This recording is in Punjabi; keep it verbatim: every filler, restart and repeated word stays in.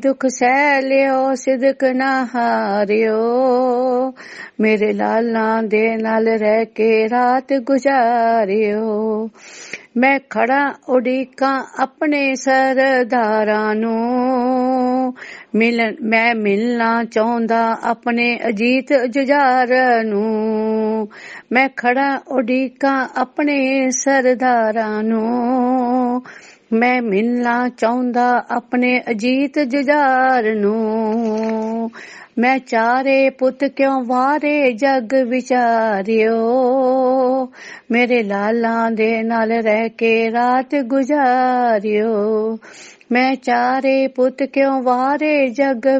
ਦੁਖ ਸਹਿ ਲਿਓ ਸਿਦਕ ਨਾ ਹਾਰਿਓ, ਮੇਰੇ ਲਾਲਾਂ ਦੇ ਨਾਲ ਰਹਿ ਕੇ ਰਾਤ ਗੁਜ਼ਾਰਿਓ। ਮੈਂ ਖੜਾ ਉਡੀਕਾਂ ਆਪਣੇ ਸਰਦਾਰਾਂ ਨੂੰ, ਮਿਲਣ ਮੈਂ ਮਿਲਣਾ ਚਾਹੁੰਦਾ ਆਪਣੇ ਅਜੀਤ ਜੁਝਾਰ ਨੂੰ। ਮੈਂ ਖੜਾ ਉਡੀਕਾਂ ਆਪਣੇ ਸਰਦਾਰਾਂ ਨੂੰ, ਮੈਂ ਮਿਲਣਾ ਚਾਹੁੰਦਾ ਆਪਣੇ ਅਜੀਤ ਜੁਝਾਰ ਨੂੰ। ਮੈਂ ਚਾਰੇ ਪੁੱਤ ਕਿਉਂ ਵਾਰੇ ਜਗ ਵਿਚਾਰਿਓ, ਮੇਰੇ ਲਾਲਾਂ ਦੇ ਨਾਲ ਰਹਿ ਕੇ ਰਾਤ ਗੁਜ਼ਾਰਿਓ। ਮੈਂ ਚਾਰੇ ਪੁੱਤ ਕਿਉਂ ਵਾਰੇ ਜਗ